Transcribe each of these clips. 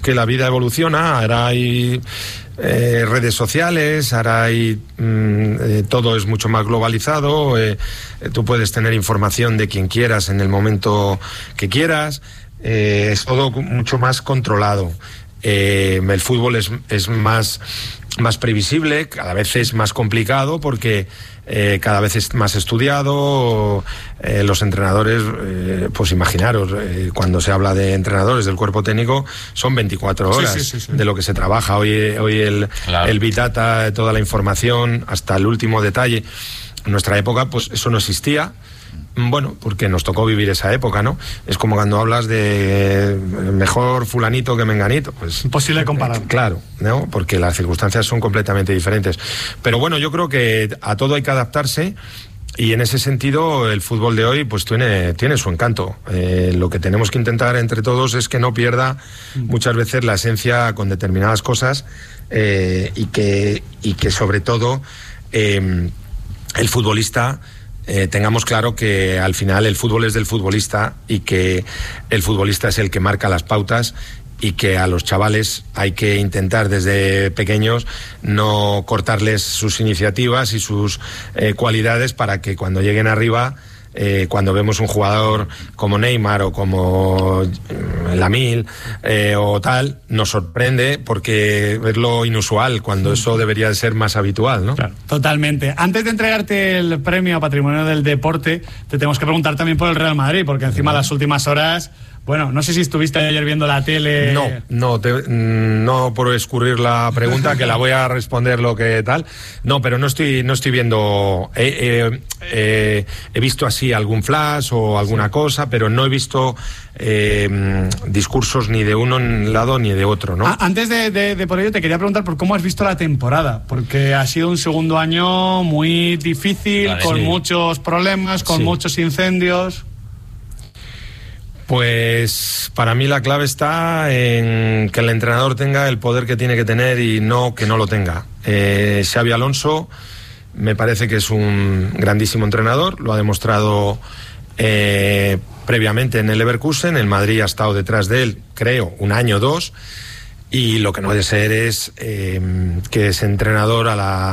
que la vida evoluciona, ahora hay redes sociales, ahora hay todo es mucho más globalizado, tú puedes tener información de quien quieras en el momento que quieras, es todo mucho más controlado. El fútbol es más previsible, cada vez es más complicado porque cada vez es más estudiado. Los entrenadores, pues imaginaros, cuando se habla de entrenadores del cuerpo técnico, son 24 horas sí. de lo que se trabaja. Hoy el Big Data, toda la información, hasta el último detalle. En nuestra época, pues eso no existía. Bueno, porque nos tocó vivir esa época, ¿no? Es como cuando hablas de mejor fulanito que menganito, pues... Imposible comparar. Claro, ¿no? Porque las circunstancias son completamente diferentes. Pero bueno, yo creo que a todo hay que adaptarse y en ese sentido el fútbol de hoy pues tiene su encanto. Lo que tenemos que intentar entre todos es que no pierda muchas veces la esencia con determinadas cosas y que sobre todo el futbolista... tengamos claro que al final el fútbol es del futbolista y que el futbolista es el que marca las pautas y que a los chavales hay que intentar desde pequeños no cortarles sus iniciativas y sus cualidades para que cuando lleguen arriba, cuando vemos un jugador como Neymar o como Lamil o tal, nos sorprende porque es lo inusual cuando eso debería de ser más habitual, ¿no? Claro, totalmente. Antes de entregarte el premio a Patrimonio del Deporte, te tenemos que preguntar también por el Real Madrid, porque encima las últimas horas... Bueno, no sé si estuviste ayer viendo la tele... No por escurrir la pregunta, que la voy a responder lo que tal. No, pero no estoy viendo... He visto así algún flash o alguna cosa, pero no he visto discursos ni de uno en un lado ni de otro, ¿no? Antes de por ello te quería preguntar por cómo has visto la temporada, porque ha sido un segundo año muy difícil, con muchos problemas, con muchos incendios... Pues para mí la clave está en que el entrenador tenga el poder que tiene que tener y no que no lo tenga. Xabi Alonso me parece que es un grandísimo entrenador, lo ha demostrado previamente en el Leverkusen, el Madrid ha estado detrás de él, creo, un año o dos, y lo que no puede ser es que ese entrenador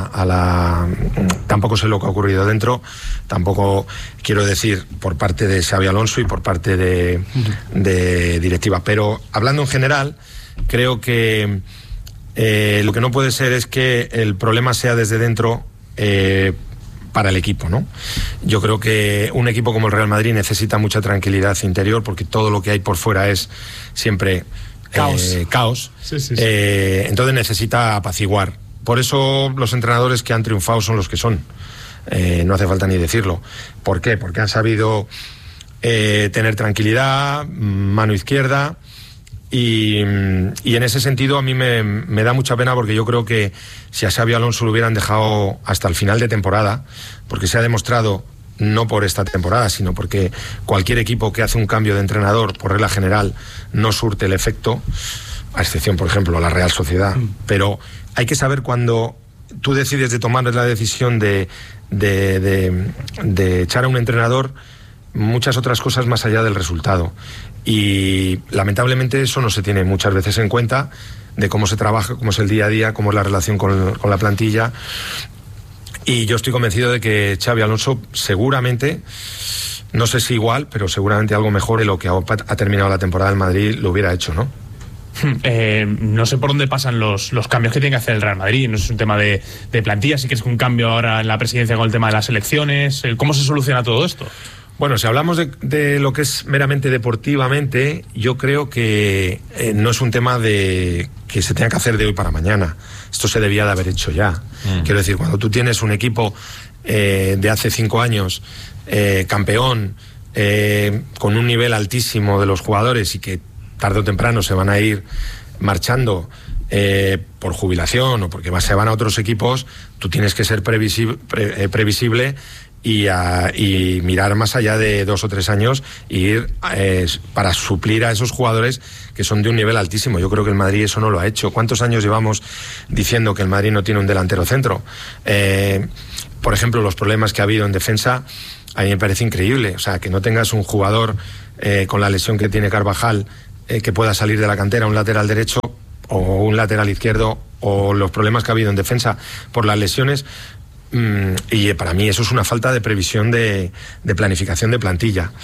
tampoco sé lo que ha ocurrido dentro, tampoco quiero decir por parte de Xabi Alonso y por parte de directiva, pero hablando en general, creo que lo que no puede ser es que el problema sea desde dentro para el equipo, ¿no? Yo creo que un equipo como el Real Madrid necesita mucha tranquilidad interior porque todo lo que hay por fuera es siempre caos. Sí. Entonces necesita apaciguar. Por eso los entrenadores que han triunfado son los que son. No hace falta ni decirlo. ¿Por qué? Porque han sabido tener tranquilidad, mano izquierda, y en ese sentido a mí me da mucha pena porque yo creo que si a Xabi Alonso lo hubieran dejado hasta el final de temporada, porque se ha demostrado, no por esta temporada, sino porque cualquier equipo que hace un cambio de entrenador, por regla general, no surte el efecto, a excepción, por ejemplo, la Real Sociedad. Pero hay que saber cuando tú decides de tomar la decisión de echar a un entrenador, muchas otras cosas más allá del resultado. Y lamentablemente eso no se tiene muchas veces en cuenta, de cómo se trabaja, cómo es el día a día, cómo es la relación con la plantilla. Y yo estoy convencido de que Xabi Alonso seguramente, no sé si igual, pero seguramente algo mejor de lo que ha terminado la temporada en Madrid lo hubiera hecho, ¿no? No sé por dónde pasan los cambios que tiene que hacer el Real Madrid. No es un tema de plantilla, sí que es un cambio ahora en la presidencia con el tema de las elecciones. ¿Cómo se soluciona todo esto? Bueno, si hablamos de lo que es meramente deportivamente, yo creo que no es un tema de que se tenga que hacer de hoy para mañana. Esto se debía de haber hecho ya. Quiero decir, cuando tú tienes un equipo de hace 5 años, campeón, con un nivel altísimo de los jugadores y que tarde o temprano se van a ir marchando por jubilación o porque se van a otros equipos, tú tienes que ser previsible y mirar más allá de 2 o 3 años e ir para suplir a esos jugadores que son de un nivel altísimo. Yo creo que el Madrid eso no lo ha hecho. ¿Cuántos años llevamos diciendo que el Madrid no tiene un delantero centro? Por ejemplo, los problemas que ha habido en defensa, a mí me parece increíble. O sea, que no tengas un jugador con la lesión que tiene Carvajal que pueda salir de la cantera un lateral derecho o un lateral izquierdo, o los problemas que ha habido en defensa por las lesiones. Y para mí eso es una falta de previsión de planificación de plantilla.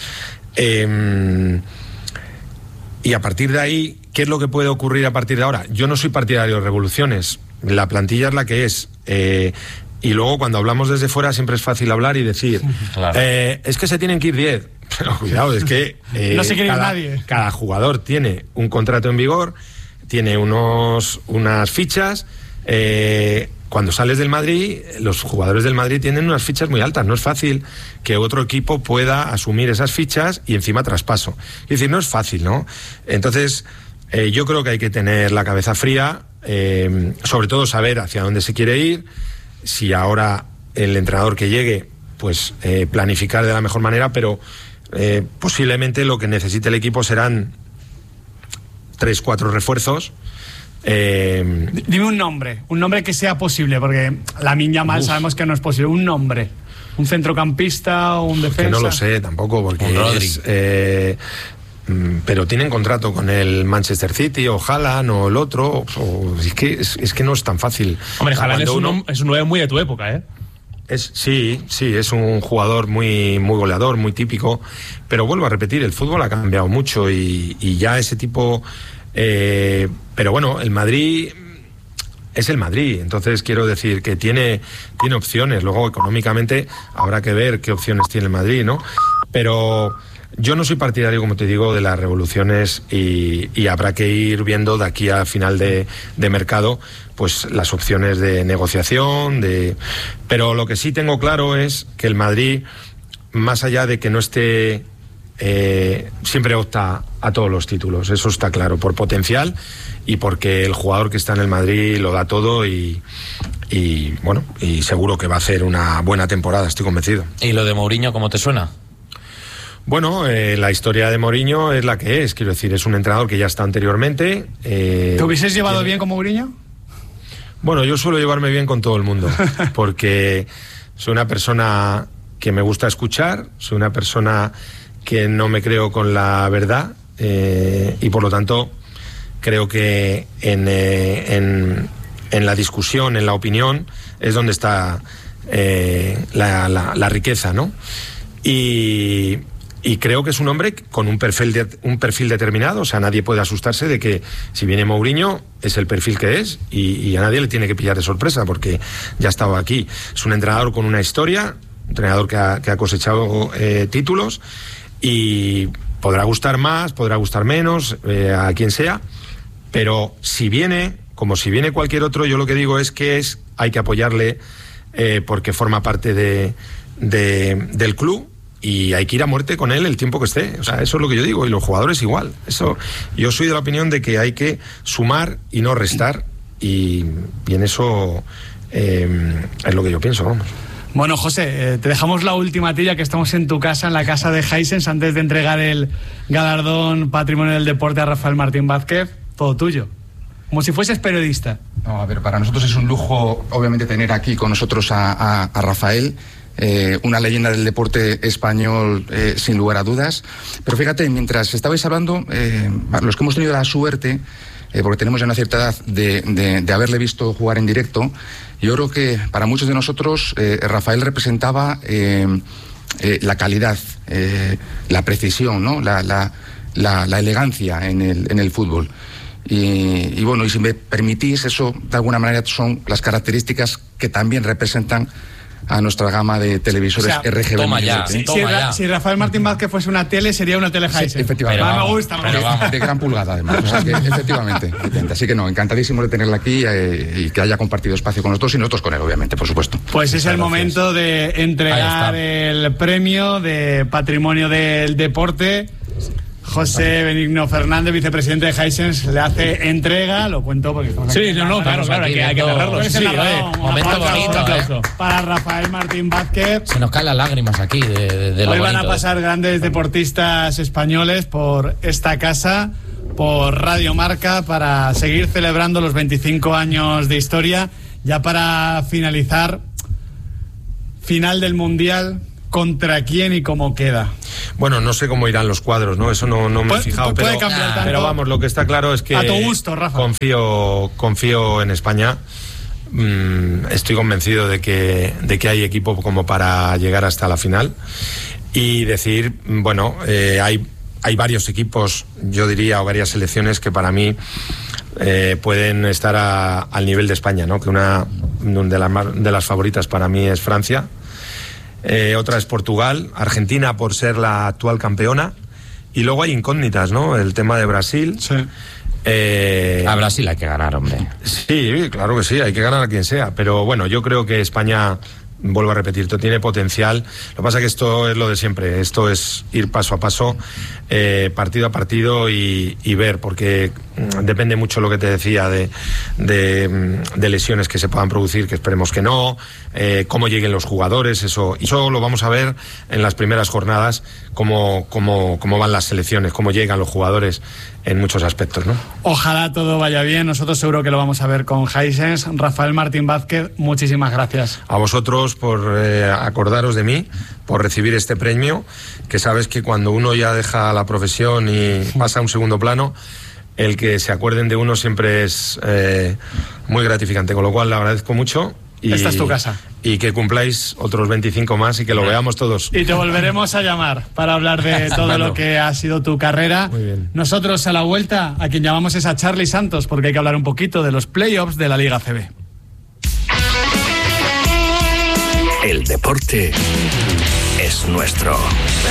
Y a partir de ahí, ¿qué es lo que puede ocurrir a partir de ahora? Yo no soy partidario de revoluciones. La plantilla es la que es. Y luego cuando hablamos desde fuera siempre es fácil hablar y decir, claro, es que se tienen que ir 10. Pero cuidado, es que no se quiere ir nadie. Cada jugador tiene un contrato en vigor, tiene unas fichas. Cuando sales del Madrid, los jugadores del Madrid tienen unas fichas muy altas. No es fácil que otro equipo pueda asumir esas fichas y encima traspaso. Es decir, no es fácil, ¿no? Entonces, yo creo que hay que tener la cabeza fría, sobre todo saber hacia dónde se quiere ir. Si ahora el entrenador que llegue, pues planificar de la mejor manera, pero posiblemente lo que necesite el equipo serán 3-4 refuerzos. Dime un nombre que sea posible, porque Lamine Yamal sabemos que no es posible. Un nombre, un centrocampista o un defensa. Que no lo sé tampoco, porque pero tienen contrato con el Manchester City o Haaland o el otro, es que no es tan fácil. Hombre, Haaland es un 9 muy de tu época, ¿eh? Sí, es un jugador muy, muy goleador, muy típico, pero vuelvo a repetir, el fútbol ha cambiado mucho y ya ese tipo... pero bueno, el Madrid es el Madrid, entonces quiero decir que tiene opciones. Luego económicamente habrá que ver qué opciones tiene el Madrid, ¿no? Pero yo no soy partidario, como te digo, de las revoluciones y habrá que ir viendo de aquí a final de mercado pues las opciones de negociación, pero lo que sí tengo claro es que el Madrid, más allá de que no esté... siempre opta a todos los títulos, eso está claro, por potencial y porque el jugador que está en el Madrid lo da todo y bueno, y seguro que va a hacer una buena temporada, estoy convencido. ¿Y lo de Mourinho cómo te suena? Bueno, la historia de Mourinho es la que es, quiero decir, es un entrenador que ya está anteriormente. ¿Te hubieses llevado bien con Mourinho? Bueno, yo suelo llevarme bien con todo el mundo, porque soy una persona que me gusta escuchar, soy una persona que no me creo con la verdad y por lo tanto creo que en la discusión, en la opinión, es donde está la riqueza, ¿no? Y creo que es un hombre con un perfil determinado, o sea, nadie puede asustarse de que si viene Mourinho es el perfil que es y a nadie le tiene que pillar de sorpresa porque ya estaba aquí. Es un entrenador con una historia, un entrenador que ha cosechado títulos y podrá gustar más, podrá gustar menos a quien sea, pero si viene, como si viene cualquier otro, yo lo que digo es que hay que apoyarle porque forma parte del club y hay que ir a muerte con él el tiempo que esté. O sea, eso es lo que yo digo, y los jugadores igual. Yo soy de la opinión de que hay que sumar y no restar y en eso es lo que yo pienso, vamos. Bueno, José, te dejamos la última tilla, que estamos en tu casa, en la casa de Hisense, antes de entregar el galardón Patrimonio del Deporte a Rafael Martín Vázquez. Todo tuyo, como si fueses periodista. No, a ver, para nosotros es un lujo, obviamente, tener aquí con nosotros a Rafael, una leyenda del deporte español, sin lugar a dudas. Pero fíjate, mientras estabais hablando, los que hemos tenido la suerte, porque tenemos ya una cierta edad de haberle visto jugar en directo, yo creo que para muchos de nosotros Rafael representaba la calidad, la precisión, ¿no? la elegancia en el fútbol. Y bueno, y si me permitís, eso de alguna manera son las características que también representan a nuestra gama de televisores, o sea, RGB. Toma ya, si Rafael Martín Vázquez fuese una tele, sería una tele Hisense. Sí, efectivamente. Me gusta. De gran pulgada, además. O sea, que, efectivamente. Así que no, encantadísimo de tenerla aquí y que haya compartido espacio con nosotros y nosotros con él, obviamente, por supuesto. Pues es el momento de entregar el premio de Patrimonio del Deporte. José Benigno Fernández, vicepresidente de Hisense, le hace entrega, lo cuento porque estamos aquí. Sí, claro, hay que narrarlo. Sí, momento bonito, para Rafael Martín Vázquez. Se nos caen las lágrimas aquí de lo Hoy van bonito. a pasar grandes deportistas españoles por esta casa, por Radio Marca, para seguir celebrando los 25 años de historia. Ya para finalizar, final del Mundial, contra quién y cómo queda. Bueno, no sé cómo irán los cuadros, ¿no? Eso no me he fijado, puede cambiar tanto. Pero vamos, lo que está claro es que a tu gusto, Rafa. confío en España. Estoy convencido de que hay equipo como para llegar hasta la final y decir, bueno, hay varios equipos, yo diría, o varias selecciones que para mí pueden estar al nivel de España, ¿no? Que una de las favoritas para mí es Francia, otra es Portugal, Argentina por ser la actual campeona, y luego hay incógnitas, ¿no? El tema de Brasil. Sí. A Brasil hay que ganar, hombre. Sí, claro que sí, hay que ganar a quien sea, pero bueno, yo creo que España, vuelvo a repetir, tiene potencial. Lo que pasa es que esto es lo de siempre, esto es ir paso a paso, partido a partido y ver, porque depende mucho lo que te decía de lesiones que se puedan producir, que esperemos que no, cómo lleguen los jugadores, eso lo vamos a ver en las primeras jornadas, cómo van las selecciones, cómo llegan los jugadores en muchos aspectos, ¿no? Ojalá todo vaya bien, nosotros seguro que lo vamos a ver con Hisense. Rafael Martín Vázquez, muchísimas gracias. A vosotros por acordaros de mí, por recibir este premio, que sabes que cuando uno ya deja la profesión y pasa a un segundo plano, el que se acuerden de uno siempre es muy gratificante, con lo cual le agradezco mucho. Y, esta es tu casa. Y que cumpláis otros 25 más y que lo veamos todos. Y te volveremos a llamar para hablar de todo lo que ha sido tu carrera. Muy bien. Nosotros a la vuelta, a quien llamamos es a Charly Santos, porque hay que hablar un poquito de los playoffs de la Liga ACB. El deporte es nuestro.